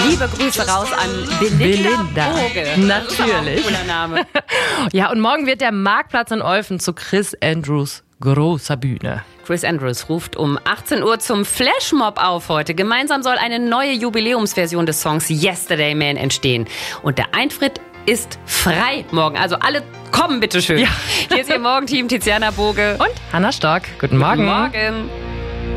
Liebe Grüße raus an Belinda Boge. Natürlich. Das ist aber auch ein cooler Name. Ja, und morgen wird der Marktplatz in Olfen zu Chris Andrews großer Bühne. Chris Andrews ruft um 18 Uhr zum Flashmob auf heute. Gemeinsam soll eine neue Jubiläumsversion des Songs Yesterday Man entstehen. Und der Eintritt ist frei morgen. Also alle kommen, bitteschön. Ja. Hier ist Ihr Morgenteam Tiziana Boge Und Hanna Stork. Guten Morgen. Guten Morgen.